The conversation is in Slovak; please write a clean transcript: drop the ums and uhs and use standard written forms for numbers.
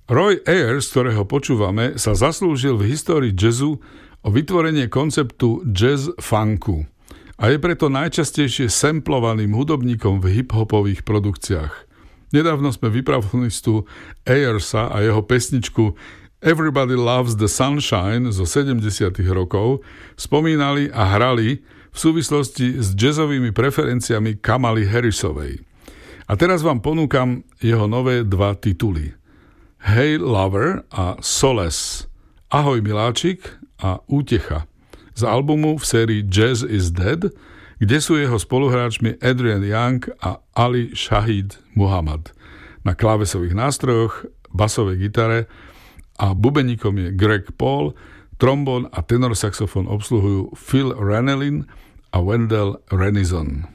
Roy Ayers, ktorého počúvame, sa zaslúžil v histórii jazzu o vytvorenie konceptu jazz funku a je preto najčastejšie samplovaným hudobníkom v hip-hopových produkciách. Nedávno sme vibraphonistu Ayersa a jeho pesničku Everybody Loves the Sunshine zo 70. rokov spomínali a hrali v súvislosti s jazzovými preferenciami Kamaly Harrisovej. A teraz vám ponúkam jeho nové 2 tituly. Hey Lover a Solace, Ahoj miláčik a Útecha z albumu v sérii Jazz is Dead, kde sú jeho spoluhráčmi Adrian Young a Ali Shahid Muhammad. Na klávesových nástrojoch, basovej gitare a bubeníkom je Greg Paul, trombón a tenorsaxofón obsluhujú Phil Ranelin a Wendell Renison.